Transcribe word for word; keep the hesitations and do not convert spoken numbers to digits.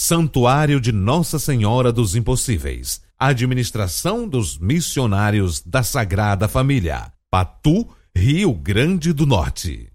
Santuário de Nossa Senhora dos Impossíveis. Administração dos Missionários da Sagrada Família. Patu, Rio Grande do Norte.